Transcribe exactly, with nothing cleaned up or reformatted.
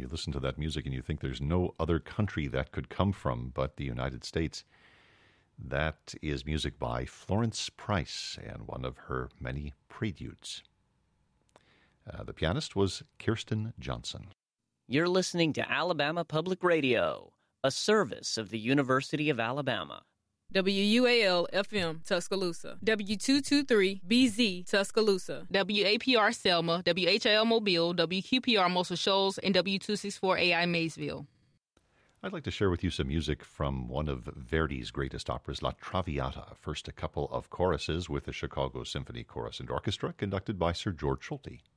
you listen to that music and you think there's no other country that could come from but the United States. That is music by Florence Price and one of her many preludes. Uh, the pianist was Kirsten Johnson. You're listening to Alabama Public Radio, a service of the University of Alabama. W U A L F M Tuscaloosa, W two twenty-three B Z Tuscaloosa, W A P R Selma, W H L Mobile, W Q P R Muscle Shoals, and W two sixty-four A I Maysville. I'd like to share with you some music from one of Verdi's greatest operas, La Traviata. First, a couple of choruses with the Chicago Symphony Chorus and Orchestra, conducted by Sir George Solti.